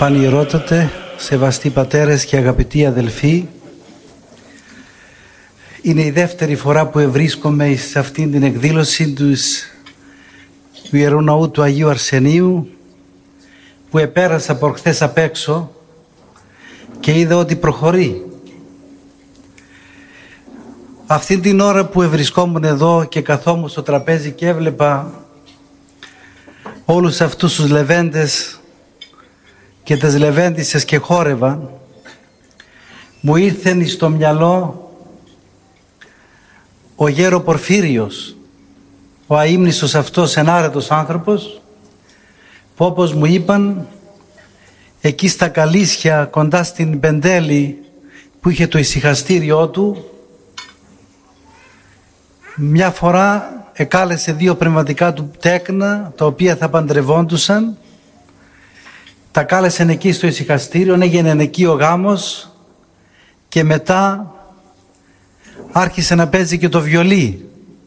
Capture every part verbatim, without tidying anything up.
Πανιερότατε, σεβαστοί πατέρες και αγαπητοί αδελφοί, είναι η δεύτερη φορά που ευρίσκομαι σε αυτήν την εκδήλωση του Ιερού Ναού του Αγίου Αρσενίου, που επέρασα από χθες απ' έξω και είδα ότι προχωρεί. Αυτήν την ώρα που ευρισκόμουν εδώ και καθόμουν στο τραπέζι και έβλεπα όλους αυτούς τους λεβέντες και τις λεβέντισσες και χόρευα, μου ήρθε στο μυαλό ο γέρο Πορφύριος, ο αείμνηστος αυτός ενάρετος άνθρωπος, που όπως μου είπαν εκεί στα Καλίσια κοντά στην Πεντέλη που είχε το ησυχαστήριό του, μια φορά εκάλεσε δύο πνευματικά του τέκνα τα οποία θα παντρευόντουσαν, τα κάλεσαν εκεί στο ησυχαστήριο, έγινε εκεί ο γάμος και μετά άρχισε να παίζει και το βιολί.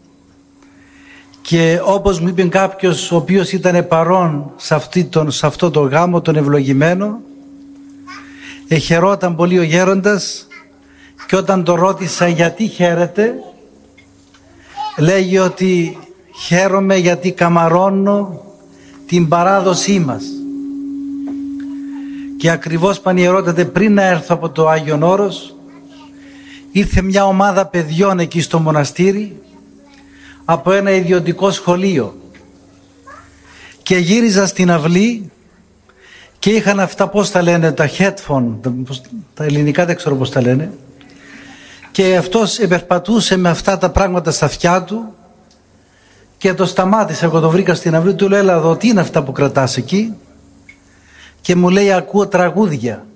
Και όπως μου είπε κάποιος ο οποίος ήταν παρόν σε, αυτή τον, σε αυτό το γάμο τον ευλογημένο, εχαιρόταν πολύ ο γέροντας και όταν το ρώτησα γιατί χαίρεται, λέγει ότι χαίρομαι γιατί καμαρώνω την παράδοσή μας. Και ακριβώς, Πανιερότατε, πριν να έρθω από το Άγιον Όρος, ήρθε μια ομάδα παιδιών εκεί στο μοναστήρι από ένα ιδιωτικό σχολείο και γύριζα στην αυλή και είχαν αυτά, πώς τα λένε, τα headphone, τα ελληνικά δεν ξέρω πώς τα λένε, και αυτός επερπατούσε με αυτά τα πράγματα στα αυτιά του και το σταμάτησα, εγώ το βρήκα στην αυλή, του λέω έλα εδώ, τι είναι αυτά που κρατάς εκεί? Και μου λέει ακούω τραγούδια.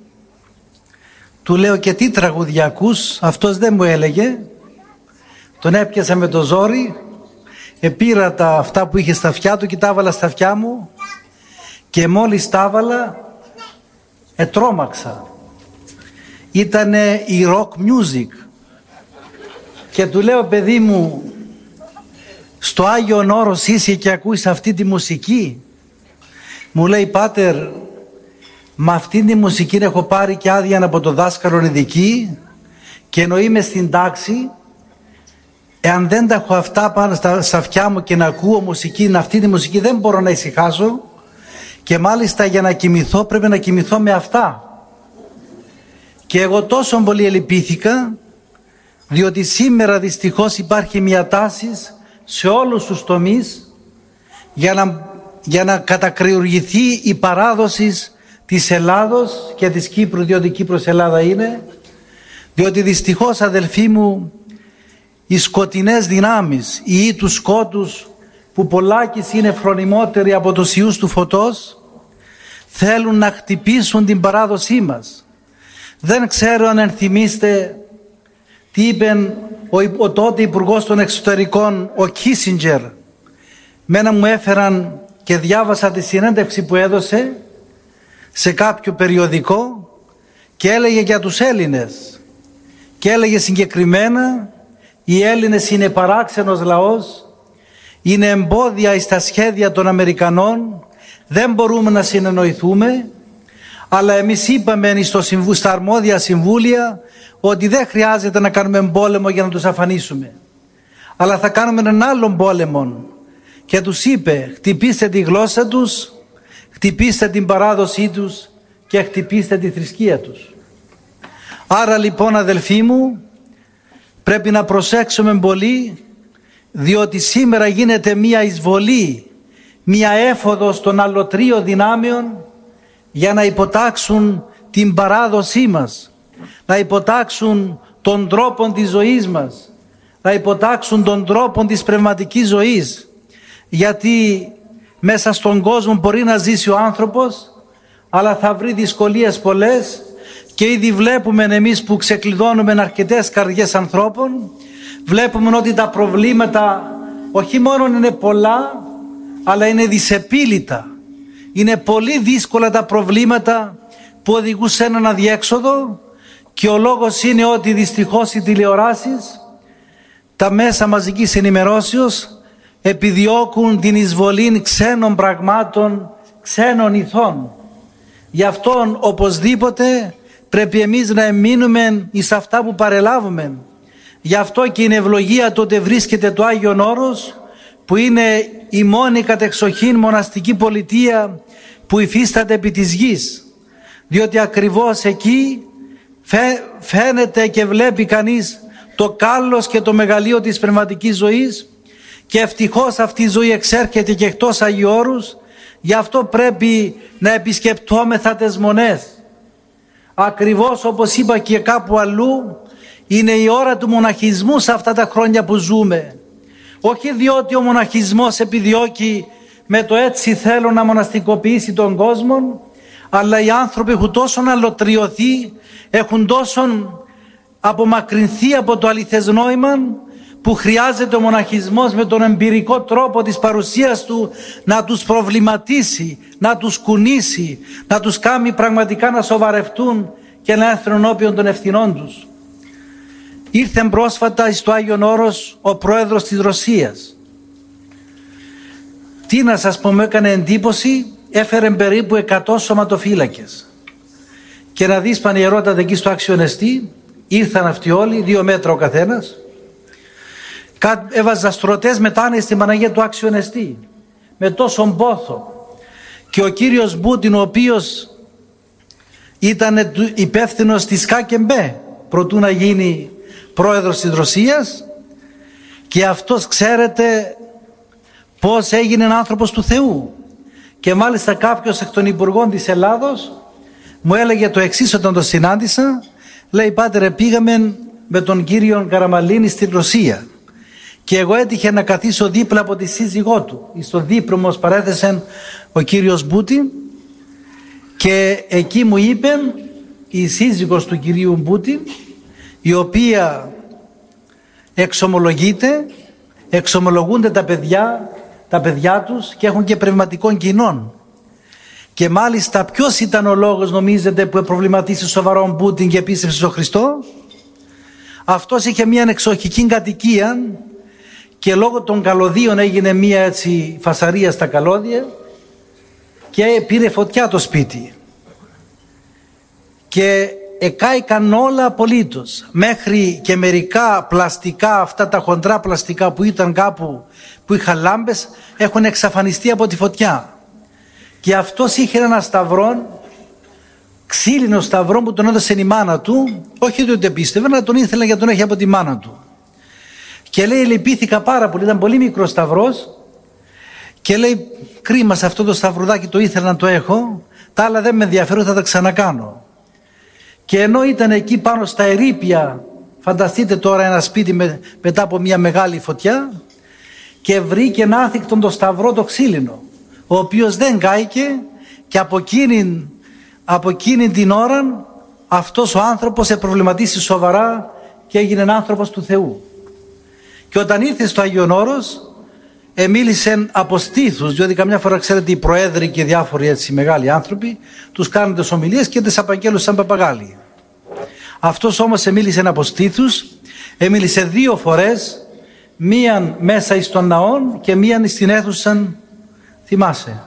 Του λέω και τι τραγούδια ακούς? Αυτός δεν μου έλεγε. Τον έπιασα με το ζόρι, επήρα τα αυτά που είχε στα αυτιά του και τα έβαλα στα αυτιά μου και μόλις τα έβαλα ετρώμαξα. Ήτανε η rock music και του λέω παιδί μου, στο Άγιον Όρος είσαι και ακούεις αυτή τη μουσική? Μου λέει πάτερ, με αυτήν τη μουσική έχω πάρει και άδεια από το δάσκαλο ειδική και ενώ είμαι στην τάξη, εάν δεν τα έχω αυτά πάνω στα, στα αυτιά μου και να ακούω μουσική, αυτή τη μουσική δεν μπορώ να ησυχάσω και μάλιστα για να κοιμηθώ πρέπει να κοιμηθώ με αυτά. Και εγώ τόσο πολύ ελυπήθηκα, διότι σήμερα δυστυχώς υπάρχει μια τάση σε όλους τους τομείς για να, για να κατακριουργηθεί η παράδοση της Ελλάδος και της Κύπρου, διότι Κύπρος Ελλάδα είναι, διότι δυστυχώς αδελφοί μου οι σκοτεινές δυνάμεις, οι ιοί του σκότους που πολλάκις είναι φρονιμότεροι από τους ιούς του φωτός, θέλουν να χτυπήσουν την παράδοσή μας. Δεν ξέρω αν ενθυμίστε τι είπε ο, ο τότε Υπουργός των Εξωτερικών, ο Κίσινγκερ. Μένα μου έφεραν και διάβασα τη συνέντευξη που έδωσε σε κάποιο περιοδικό και έλεγε για τους Έλληνες και έλεγε συγκεκριμένα οι Έλληνες είναι παράξενος λαός, είναι εμπόδια στα σχέδια των Αμερικανών, δεν μπορούμε να συνεννοηθούμε, αλλά εμείς είπαμε στο συμβου, στα αρμόδια συμβούλια ότι δεν χρειάζεται να κάνουμε πόλεμο για να τους αφανίσουμε, αλλά θα κάνουμε έναν άλλον πόλεμο. Και τους είπε χτυπήστε τη γλώσσα τους, χτυπήστε την παράδοσή τους και χτυπήστε τη θρησκεία τους. Άρα λοιπόν αδελφοί μου πρέπει να προσέξουμε πολύ, διότι σήμερα γίνεται μία εισβολή, μία έφοδος των αλλοτρίων δυνάμεων για να υποτάξουν την παράδοσή μας, να υποτάξουν τον τρόπο της ζωής μας, να υποτάξουν τον τρόπο της πνευματικής ζωής, γιατί μέσα στον κόσμο μπορεί να ζήσει ο άνθρωπος, αλλά θα βρει δυσκολίες πολλές και ήδη βλέπουμε εμείς που ξεκλειδώνουμε αρκετές καρδιές ανθρώπων, βλέπουμε ότι τα προβλήματα όχι μόνο είναι πολλά, αλλά είναι δυσεπίλητα. Είναι πολύ δύσκολα τα προβλήματα που οδηγούν σε έναν αδιέξοδο και ο λόγος είναι ότι δυστυχώς οι τηλεοράσεις, τα μέσα μαζικής ενημερώσεως επιδιώκουν την εισβολή ξένων πραγμάτων, ξένων ηθών. Γι' αυτόν οπωσδήποτε πρέπει εμείς να εμείνουμε εις αυτά που παρελάβουμε. Γι' αυτό και είναι ευλογία τότε βρίσκεται το Άγιον Όρος, που είναι η μόνη κατεξοχήν μοναστική πολιτεία που υφίσταται επί της γης. Διότι ακριβώς εκεί φαίνεται και βλέπει κανείς το κάλος και το μεγαλείο της πνευματικής ζωής, και ευτυχώς αυτή η ζωή εξέρχεται και εκτός Αγίου Όρους. Γι' αυτό πρέπει να επισκεπτόμεθα τις μονές. Ακριβώς όπως είπα και κάπου αλλού, είναι η ώρα του μοναχισμού σε αυτά τα χρόνια που ζούμε. Όχι διότι ο μοναχισμός επιδιώκει με το έτσι θέλω να μοναστικοποιήσει τον κόσμο, αλλά οι άνθρωποι έχουν τόσο αλωτριωθεί, έχουν τόσο απομακρυνθεί από το αληθές νόημα, που χρειάζεται ο μοναχισμός με τον εμπειρικό τρόπο της παρουσίας του να τους προβληματίσει, να τους κουνήσει, να τους κάνει πραγματικά να σοβαρευτούν και να έρθουν ενώπιον των ευθυνών τους. Ήρθε πρόσφατα στο Άγιον Όρος ο πρόεδρος της Ρωσίας. Τι να σας πω, μου έκανε εντύπωση, έφερε περίπου εκατό σωματοφύλακες. Και να δεις πανιερότατα εκεί στο Άξιο Νεστή, ήρθαν αυτοί όλοι, δύο μέτρα ο καθένας, έβαζα στρωτές μετάνε στην Παναγία του Άξιο Νεστή, με τόσον πόθο. Και ο κύριος Μπούτιν, ο οποίος ήταν υπεύθυνος της ΚΑΚΕΜΠΕ προτού να γίνει πρόεδρος της Ρωσίας, και αυτός ξέρετε πώς έγινε άνθρωπος του Θεού. Και μάλιστα κάποιος εκ των υπουργών της Ελλάδος μου έλεγε το εξής όταν το συνάντησα. Λέει, πάτερε, πήγαμε με τον κύριο Καραμαλίνη στην Ρωσία και εγώ έτυχε να καθίσω δίπλα από τη σύζυγό του. Στο δίπλο μας παρέθεσε ο κύριος Μπούτιν, και εκεί μου είπε η σύζυγος του κυρίου Μπούτιν, η οποία εξομολογείται, εξομολογούνται τα παιδιά, τα παιδιά τους και έχουν και πνευματικών κοινών. Και μάλιστα ποιος ήταν ο λόγος, νομίζετε, που προβληματίσει σοβαρόν Μπούτιν και πίστεψε στον Χριστό? Αυτός είχε μια εξοχική κατοικία και λόγω των καλωδίων έγινε μια έτσι φασαρία στα καλώδια και πήρε φωτιά το σπίτι. Και εκάηκαν όλα απολύτως, μέχρι και μερικά πλαστικά, αυτά τα χοντρά πλαστικά που ήταν κάπου που είχαν λάμπες, έχουν εξαφανιστεί από τη φωτιά. Και αυτός είχε ένα σταυρό, ξύλινο σταυρό, που τον έδωσε η μάνα του, όχι ότι δεν πίστευε, αλλά τον ήθελε για τον έχει από τη μάνα του. Και λέει, λυπήθηκα πάρα πολύ, ήταν πολύ μικρός σταυρός, και λέει, κρίμα, σε αυτό το σταυρουδάκι το ήθελα να το έχω, τα άλλα δεν με ενδιαφέρουν, θα τα ξανακάνω. Και ενώ ήταν εκεί πάνω στα ερείπια, φανταστείτε τώρα ένα σπίτι με, μετά από μια μεγάλη φωτιά, και βρήκε ένα άθικτον το σταυρό το ξύλινο, ο οποίος δεν κάηκε, και από εκείνη, από εκείνη την ώρα αυτός ο άνθρωπος επροβληματίσει σοβαρά και έγινε άνθρωπος του Θεού. Και όταν ήρθε στο Άγιον Όρος, μίλησε από στήθους, διότι καμιά φορά ξέρετε οι προέδροι και διάφοροι έτσι μεγάλοι άνθρωποι τους κάνουν τις ομιλίες και τις απαγγέλουν σαν παπαγάλοι. Αυτός όμως μίλησε από στήθους, μίλησε δύο φορές, μίαν μέσα εις τον ναόν και μίαν στην αίθουσα, θυμάσαι,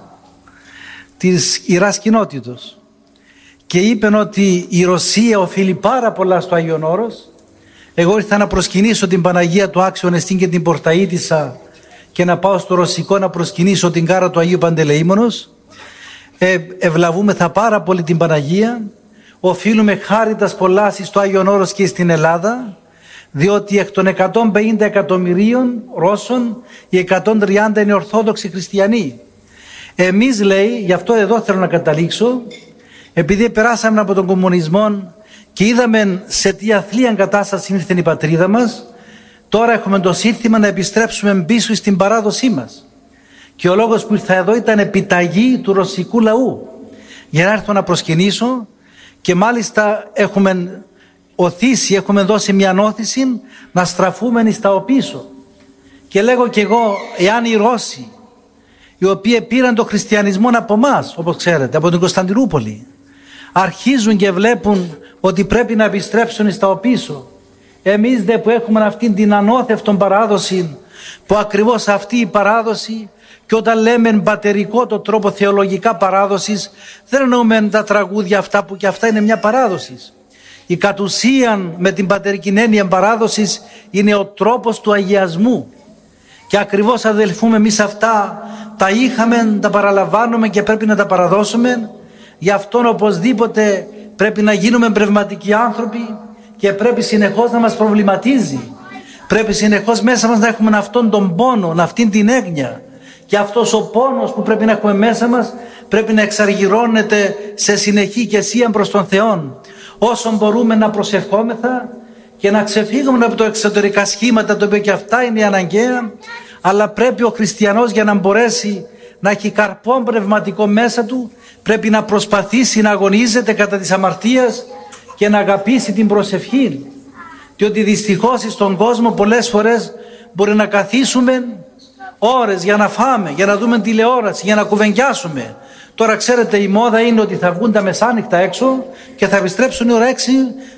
της Ιεράς Κοινότητος, και είπε ότι η Ρωσία οφείλει πάρα πολλά στο Άγιον Όρος. Εγώ ήρθα να προσκυνήσω την Παναγία του Άξιο Νεστή και την Πορταΐτισσα και να πάω στο Ρωσικό να προσκυνήσω την κάρα του Αγίου Παντελεήμονος. Ε, ευλαβούμεθα πάρα πολύ την Παναγία, οφείλουμε χάριτας πολλά στο Άγιον Όρος και στην Ελλάδα, διότι εκ των εκατόν πενήντα εκατομμυρίων Ρώσων οι εκατόν τριάντα είναι Ορθόδοξοι Χριστιανοί. Εμείς, λέει, γι' αυτό εδώ θέλω να καταλήξω, επειδή περάσαμε από τον κομμουνισμό και είδαμε σε τι αθλία κατάσταση ήρθε η πατρίδα μας, τώρα έχουμε το σύνθημα να επιστρέψουμε πίσω στην παράδοσή μας. Και ο λόγος που ήρθα εδώ ήταν επιταγή του ρωσικού λαού, για να έρθω να προσκυνήσω, και μάλιστα έχουμε οθήσει, έχουμε δώσει μια όθηση να στραφούμε εις τα οπίσω. Και λέγω κι εγώ, εάν οι Ρώσοι, οι οποίοι πήραν τον χριστιανισμό από εμάς, όπως ξέρετε, από την Κωνσταντινούπολη, αρχίζουν και βλέπουν ότι πρέπει να επιστρέψουν εις τα οπίσω, εμείς δε που έχουμε αυτήν την ανώθευτον παράδοση που ακριβώς αυτή η παράδοση, και όταν λέμε πατερικό το τρόπο θεολογικά παράδοσης, δεν εννοούμε τα τραγούδια αυτά που και αυτά είναι μια παράδοση. Η κατ' ουσίαν με την πατερική έννοια παράδοσης είναι ο τρόπος του αγιασμού. Και ακριβώς αδελφοί μου, εμείς αυτά τα είχαμε, τα παραλαμβάνουμε και πρέπει να τα παραδώσουμε. Γι' αυτόν οπωσδήποτε πρέπει να γίνουμε πνευματικοί άνθρωποι και πρέπει συνεχώς να μας προβληματίζει. Πρέπει συνεχώς μέσα μας να έχουμε αυτόν τον πόνο, αυτήν την έγνοια. Και αυτός ο πόνος που πρέπει να έχουμε μέσα μας πρέπει να εξαργυρώνεται σε συνεχή ικεσία προς τον Θεό. Όσο μπορούμε να προσευχόμεθα και να ξεφύγουμε από τα εξωτερικά σχήματα, τα οποία και αυτά είναι αναγκαία, αλλά πρέπει ο χριστιανός για να μπορέσει να έχει καρπό πνευματικό μέσα του, πρέπει να προσπαθήσει να αγωνίζεται κατά της αμαρτίας και να αγαπήσει την προσευχή. Διότι δυστυχώς στον κόσμο πολλές φορές μπορεί να καθίσουμε ώρες για να φάμε, για να δούμε τηλεόραση, για να κουβεντιάσουμε. Τώρα ξέρετε, η μόδα είναι ότι θα βγουν τα μεσάνυχτα έξω και θα επιστρέψουν η ώρα έξι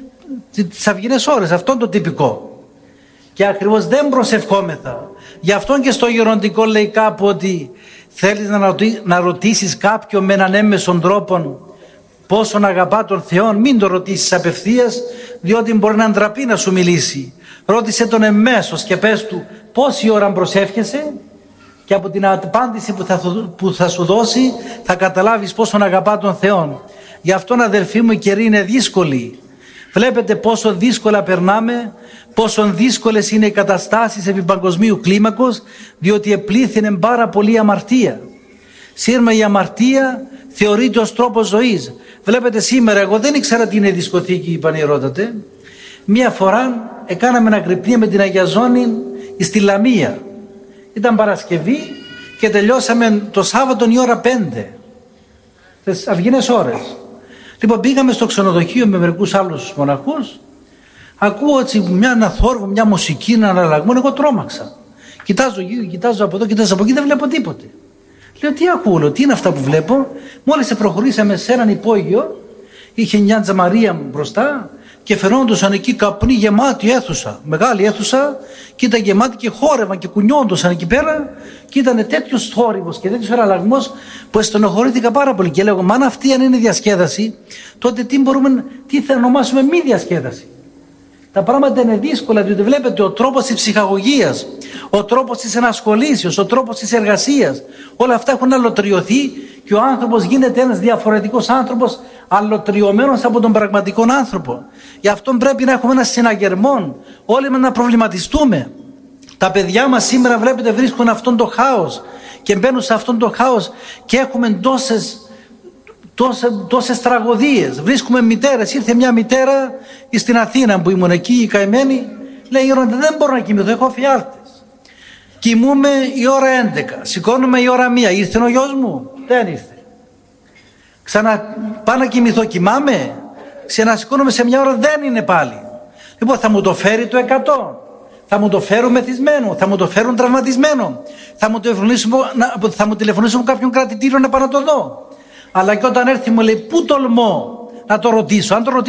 τις αυγινές ώρες. Αυτό είναι το τυπικό. Και ακριβώς δεν προσευχόμεθα. Γι' αυτό και στο γεροντικό λέει κάπου ότι θέλεις να, ρωτή, να ρωτήσεις κάποιον με έναν έμμεσον τρόπο πόσον αγαπά τον Θεό, μην το ρωτήσεις απευθείας, διότι μπορεί να ντραπεί να σου μιλήσει. Ρώτησε τον εμέσως και πες του πόση ώρα προσεύχεσαι, και από την απάντηση που θα, που θα σου δώσει θα καταλάβεις πόσον αγαπά τον Θεό. Γι' αυτόν, αδελφοί μου, οι καιροί είναι δύσκολοι. Βλέπετε πόσο δύσκολα περνάμε, πόσο δύσκολες είναι οι καταστάσεις επί παγκοσμίου κλίμακος, διότι επλήθυνε πάρα πολύ αμαρτία. Σήμερα η αμαρτία θεωρείται ως τρόπος ζωής. Βλέπετε σήμερα, εγώ δεν ήξερα τι είναι δισκοθήκη, πανηρότατε. Μία φορά έκαναμε ένα γρυπνία με την Αγία Ζώνη στη Λαμία. Ήταν Παρασκευή και τελειώσαμε το Σάββατο η ώρα πέντε. Τις αυγινές ώρες. Λοιπόν, πήγαμε στο ξενοδοχείο με μερικούς άλλους μοναχούς. Ακούω έτσι μια αναθόρυβο, μια μουσική, ένα αναλλαγμό. Εγώ τρόμαξα. Κοιτάζω γύρω, κοιτάζω από εδώ, κοιτάζω από εκεί, δεν βλέπω τίποτε. Λέω, τι ακούω, λέω, τι είναι αυτά που βλέπω. Μόλις προχωρήσαμε σε έναν υπόγειο, είχε μια τζαμαρία μπροστά και φαινόντουσαν εκεί καπνοί, γεμάτη αίθουσα, μεγάλη αίθουσα, και ήταν γεμάτη και χόρευαν και κουνιόντουσαν εκεί πέρα, και ήταν τέτοιος θόρυβος και τέτοιος αναλλαγμός που στενοχωρήθηκα πάρα πολύ. Και λέω, μα αν αυτή αν είναι διασκέδαση, τότε τι μπορούμε, τι θα ονομάσουμε μη διασκέδαση. Τα πράγματα είναι δύσκολα, διότι βλέπετε ο τρόπος της ψυχαγωγίας, ο τρόπος της ενασχολήσεως, ο τρόπος της εργασίας, όλα αυτά έχουν αλωτριωθεί και ο άνθρωπος γίνεται ένας διαφορετικός άνθρωπος, αλωτριωμένος από τον πραγματικό άνθρωπο. Γι' αυτό πρέπει να έχουμε ένα συναγερμό, όλοι μας να προβληματιστούμε. Τα παιδιά μας σήμερα, βλέπετε, βρίσκουν αυτόν το χάος και μπαίνουν σε αυτόν το χάος και έχουμε τόσες Τόσε, τόσες τραγωδίες. Βρίσκουμε μητέρες. Ήρθε μια μητέρα στην Αθήνα που ήμουν εκεί, η καημένη, λέει, δεν μπορώ να κοιμηθώ, έχω φιάλτες. Κοιμούμε η ώρα έντεκα, σηκώνουμε η ώρα μία. Ήρθε ο γιος μου, δεν ήρθε. Ξανά πάω να κοιμηθώ, κοιμάμαι, ξανασηκώνουμε σε μια ώρα, δεν είναι πάλι. Λοιπόν, θα μου το φέρει το εκατό, θα μου το φέρουν μεθυσμένο, θα μου το φέρουν τραυματισμένο, θα μου, θα μου τηλεφωνήσουν κάποιον κρατητήριο να πάω να το δω. Αλλά και όταν έρθει μου λέει, πού τολμώ να το ρωτήσω, αν το ρωτήσω